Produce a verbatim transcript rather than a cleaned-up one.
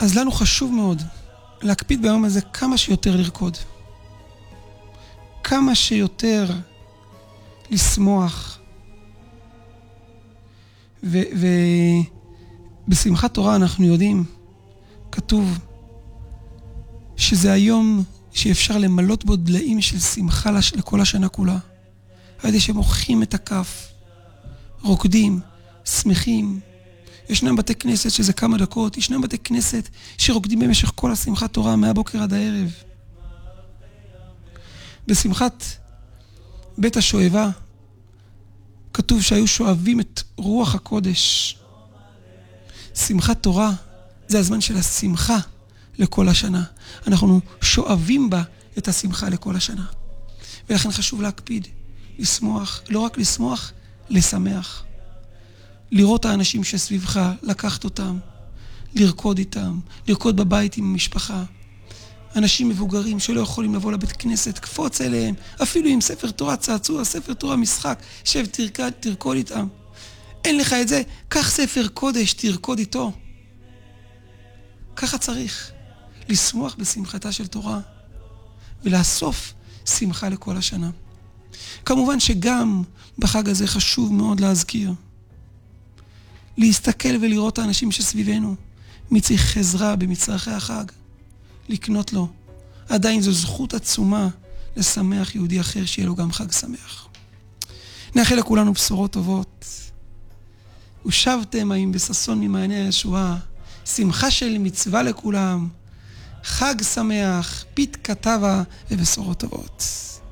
אז לנו חשוב מאוד להקפיד ביום הזה כמה שיותר לרקוד. כמה שיותר לשמוח. ובשמחת תורה אנחנו יודעים, כתוב, שזה היום שאפשר למלות בו דליים של שמחה לכל השנה כולה. הייתי שמוחים את הכף, רוקדים, שמחים. ישנם בתי כנסת שזה כמה דקות, ישנם בתי כנסת שרוקדים במשך כל השמחת תורה מהבוקר עד הערב. בשמחת בית השואבה כתוב שהיו שואבים את רוח הקודש. שמחת תורה זה הזמן של השמחה לכל השנה. אנחנו שואבים בה את השמחה לכל השנה. ולכן חשוב להקפיד, לשמוח, לא רק לשמוח, לשמח. לראות האנשים שסביבך, לקחת אותם, לרקוד איתם, לרקוד בבית עם המשפחה. אנשים מבוגרים שלא יכולים לבוא לבית כנסת, קפוץ אליהם, אפילו עם ספר תורה צעצוע, ספר תורה משחק, שב תרקד, תרקוד איתם. אין לך את זה, קח ספר קודש, תרקוד איתו. ככה צריך לשמוח בשמחתה של תורה, ולאסוף שמחה לכל השנה. כמובן שגם בחג הזה חשוב מאוד להזכיר, להסתכל ולראות האנשים שסביבנו, מי צריך עזרה במצרכי החג, לקנות לו. עדיין זו זכות עצומה לשמח יהודי אחר, שיהיה לו גם חג שמח. נאחל לכולנו בשורות טובות. ושבתם האם בששון ממעייני הישועה, שמחה של מצווה לכולם, חג שמח, פית כתבה ובשורות טובות.